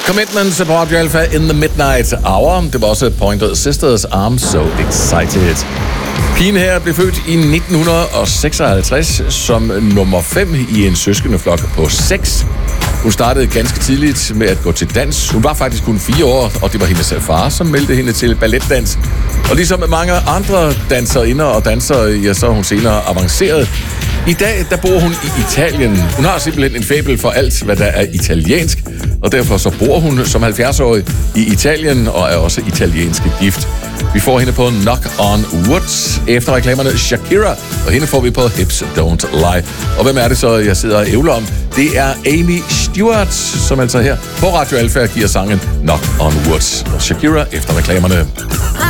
Commitments på Radio Alpha in the Midnight Hour. Det var også Pointer Sisters, I'm So Excited. Pigen her blev født i 1956 som nummer 5 i en søskendeflok på 6. Hun startede ganske tidligt med at gå til dans. Hun var faktisk kun 4 år, og det var hendes far, som meldte hende til balletdans. Og ligesom med mange andre danserinder og dansere, ja, så er hun senere avanceret. I dag, der bor hun i Italien. Hun har simpelthen en fabel for alt, hvad der er italiensk, og derfor så bor hun som 70-årig i Italien og er også italiensk gift. Vi får hende på Knock on Wood efter reklamerne Shakira, og hende får vi på Hips Don't Lie. Og hvem er det så, jeg sidder og ævler om? Det er Amy Stewart, som altså her på Radio Alpha giver sangen Knock on Wood. Og Shakira efter reklamerne.